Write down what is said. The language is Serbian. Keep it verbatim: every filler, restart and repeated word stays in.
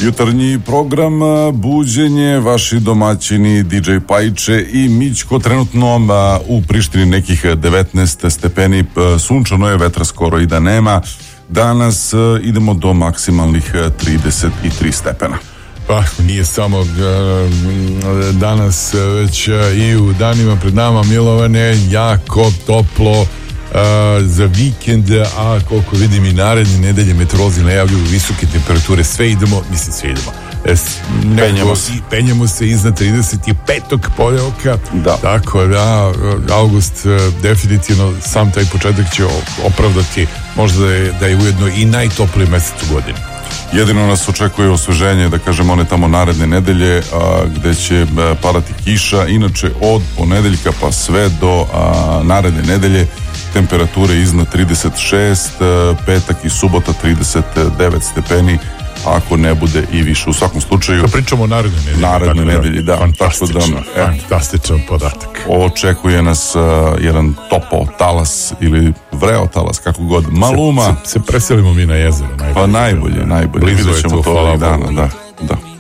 Jutarnji program Buđenje, vaši domaćini D J Pajče i Mićko. Trenutno u Prištini nekih devetnaest stepeni, sunčano je, vetra skoro i da nema. Danas idemo do maksimalnih trideset tri stepena. Pa nije samo danas, već i u danima pred nama, Milovane, jako toplo za vikend, a koliko vidim i naredne nedelje meteorolozi najavljuju visoke temperature. Sve idemo, mislim sve idemo penjamo se. penjamo se iznad trideset petog poljevka, da. Tako da avgust definitivno sam taj početak će opravdati možda da je, da je ujedno i najtopliji mesec u godini. Jedino nas očekuje osveženje, da kažemo, one tamo naredne nedelje, a, gde će a, padati kiša. Inače od ponedeljka pa sve do a, naredne nedelje temperature iznad trideset šest, petak i subota trideset devet stepeni, ako ne bude i više. U svakom slučaju, da pričamo o naredne nedelje. Naredne nedelje, da. Fantastičan, da, fantastičan podatak. Očekuje nas uh, jedan topao talas ili vreo talas, kako god. Maluma. Se, se, se preselimo mi na jezero. Najbolje, pa najbolje, najbolje. Blizu je to, to hvala dana, da, da.